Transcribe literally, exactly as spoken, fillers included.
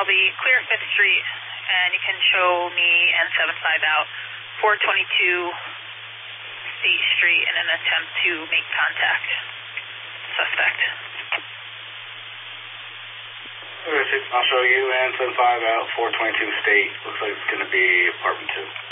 be clear fifth Street, and you can show me N seventy-five out, four twenty-two State Street in an attempt to make contact. Suspect. I'll show you N seventy-five out, four twenty-two State. Looks like it's going to be apartment two.